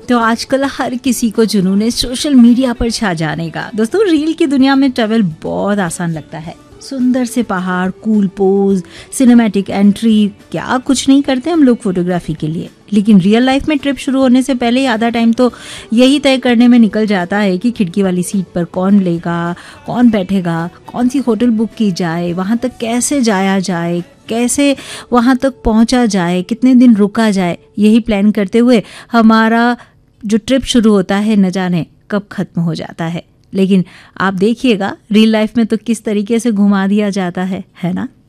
तो आजकल हर किसी को जुनून है सोशल मीडिया पर छा जाने का। दोस्तों, रील की दुनिया में ट्रैवल बहुत आसान लगता है। सुंदर से पहाड़, कूल पोज, सिनेमैटिक एंट्री, क्या कुछ नहीं करते हम लोग फोटोग्राफी के लिए। लेकिन रियल लाइफ में ट्रिप शुरू होने से पहले आधा टाइम तो यही तय करने में निकल जाता है कि खिड़की वाली सीट पर कौन लेगा, कौन बैठेगा, कौन सी होटल बुक की जाए, वहाँ तक कैसे जाया जाए, कैसे वहाँ तक पहुँचा जाए, कितने दिन रुका जाए। यही प्लान करते हुए हमारा जो ट्रिप शुरू होता है न जाने कब खत्म हो जाता है। लेकिन आप देखिएगा रियल लाइफ में तो किस तरीके से घुमा दिया जाता है ना।